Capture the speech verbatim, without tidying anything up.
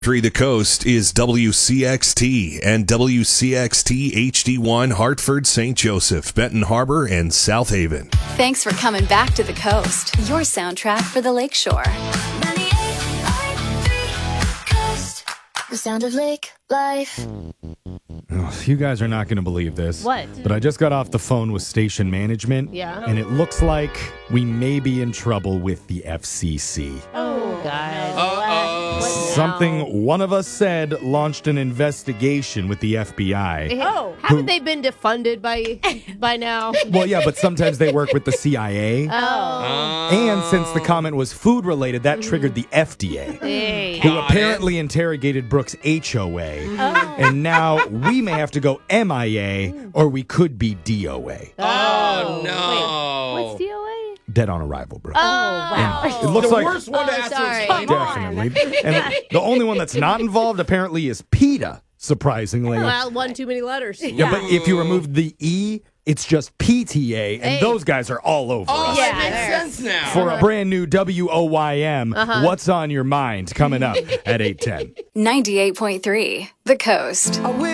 The Coast is W C X T and W C X T H D one Hartford, Saint Joseph, Benton Harbor, and South Haven. Thanks for coming back to the coast. Your soundtrack for the Lakeshore. The sound of lake life. Oh, you guys are not going to believe this. What? But I just got off the phone with station management. Yeah. And it looks like we may be in trouble with the F C C. Oh, God. Uh-oh. What now? Something one of us said launched an investigation with the F B I. Oh, haven't they been defunded by by now? Well, yeah, but sometimes they work with the C I A. Oh. And since the comment was food related, that triggered the F D A, Hey. who apparently interrogated Brooks' H O A. Oh. And now we may have to go M I A or we could be D O A. Oh, no. Wait, what's D O A? Dead on arrival, Brooks. Oh, wow. It looks the like worst one to Oh, ask sorry. to explain. definitely. And the only one that's not involved apparently is PETA, surprisingly. Well, one too many letters. Yeah, but if you remove the E, it's just P T A, and Hey. those guys are all over Oh, us. Yeah, that makes there. sense now. For a brand new W O Y M, What's on Your Mind, coming up at eight ten. ninety-eight point three The Coast.